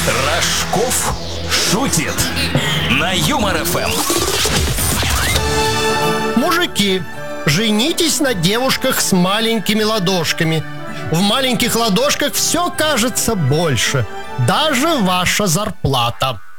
Рожков шутит на Юмор ФМ. Мужики, женитесь на девушках с маленькими ладошками. В маленьких ладошках все кажется больше, даже ваша зарплата.